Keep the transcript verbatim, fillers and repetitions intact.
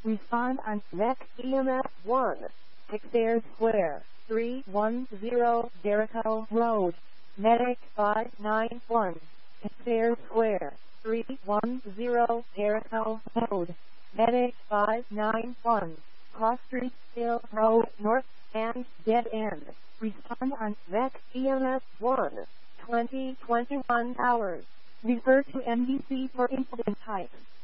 Respond on Vec E M S one, Pixare Square, three one zero Jericho Road, Medic five nine one, Pixare Square, three one zero Jericho Road, Medic five nine one, Cross Street Hill Road North, and Dead End. Respond on Vec E M S one, twenty twenty-one hours. Refer to N B C for incident type.